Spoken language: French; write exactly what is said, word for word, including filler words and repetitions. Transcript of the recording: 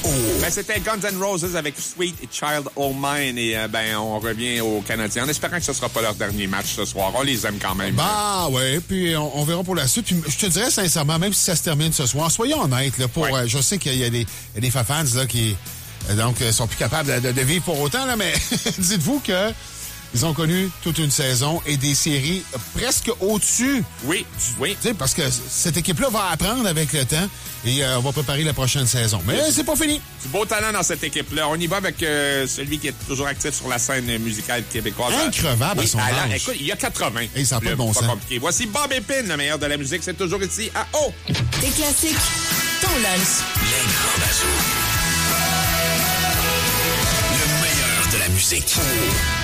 Oh. Ben, c'était Guns N' Roses avec Sweet Child O' Mine. Et euh, ben, on revient aux Canadiens en espérant que ce sera pas leur dernier match ce soir. On les aime quand même. Bah ouais, puis on, on verra pour la suite. Puis je te dirais sincèrement, même si ça se termine ce soir, soyons honnêtes, là, pour, ouais. euh, je sais qu'il y a des, il y a des fans là, qui euh, donc, euh, sont plus capables de, de vivre pour autant, là, mais dites-vous que ils ont connu toute une saison et des séries presque au-dessus. Oui, oui. Tu sais, parce que cette équipe-là va apprendre avec le temps et euh, on va préparer la prochaine saison. Mais c'est pas fini. Du beau talent dans cette équipe-là. On y va avec euh, celui qui est toujours actif sur la scène musicale québécoise. Increvable oui, à son alors, âge. écoute, il y a quatre-vingts. Et ça n'a pas de bon pas sens. compliqué. Voici Bob Epine, le meilleur de la musique. C'est toujours ici à O. Des classiques, ton lunch. Les grands bazous. Le meilleur de la musique.